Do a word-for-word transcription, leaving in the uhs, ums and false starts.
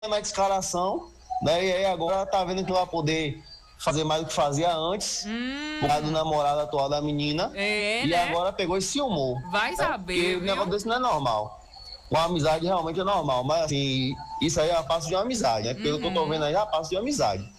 mais descaração, né? E aí agora tá vendo que vai poder fazer mais do que fazia antes, Hum. por causa do namorado atual da menina. É, e né? agora pegou e se ciumou. Vai né? saber, Porque viu? o negócio desse não é normal. Uma amizade realmente é normal, mas assim, isso aí é a passo de uma amizade, né? Pelo que eu tô vendo aí, é a passo de uma amizade.